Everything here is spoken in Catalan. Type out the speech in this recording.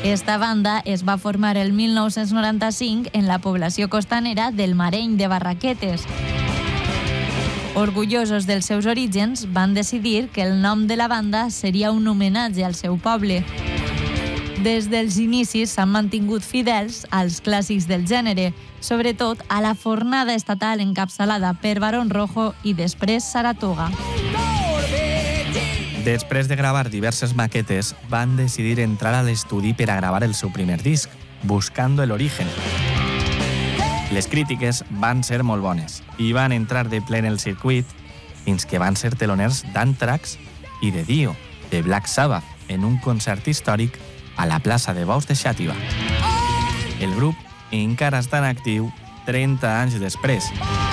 Esta banda es va formar el 1995 en la població costanera del Mareny de Barraquetes. Orgullosos dels seus orígens, van decidir que el nom de la banda seria un homenatge al seu poble. Des dels inicis s'han mantingut fidels als clàssics del gènere, sobretot a la fornada estatal encapçalada per Barón Rojo i després Saratoga. Després de gravar diverses maquetes, van decidir entrar a l'estudi per a gravar el seu primer disc, Buscando el Origen. Les crítiques van ser molt bones i van entrar de ple en el circuit fins que van ser teloners d'Anthrax i de Dio, de Black Sabbath, en un concert històric a la plaça de Bous de Xàtiva. El grup encara està en actiu 30 anys després.